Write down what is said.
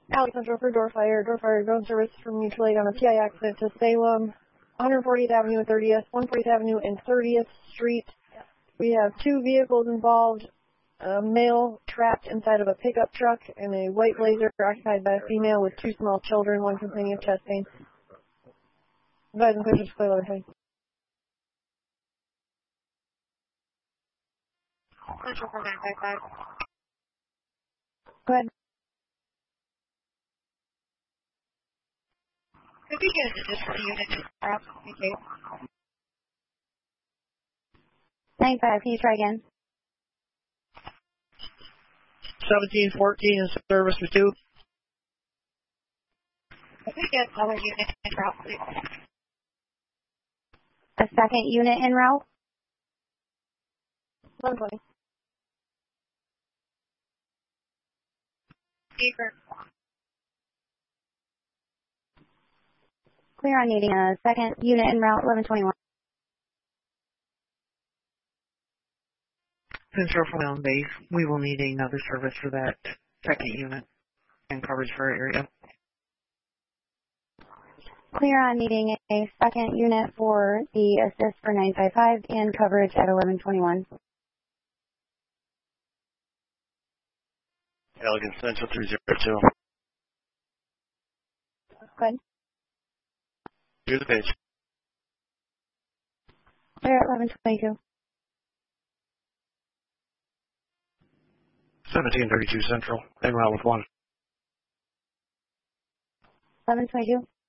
Alex Central for door fire drone service from mutual aid on a PI accident to Salem, 140th Avenue and 30th, 140th Avenue and 30th Street. We have two vehicles involved, a male trapped inside of a pickup truck and a white Blazer occupied by a female with two small children, one complaining of chest pain. Advise and clear display letter heading. Central for 955. Go ahead. Could you get a district unit? Okay. 95, can you try again? 1714 in service for 2. Could you get another unit in route, please? A second unit en route? 120. Speaker. Clear on needing a second unit en route, 1121. Central from Mountain Base, we will need another service for that second unit and coverage for our area. Clear on needing a second unit for the assist for 955 and coverage at 1121. Elegant Central 302. Good. Here's the page. Clear at 1122. 1732 Central, en route with 1. 1122.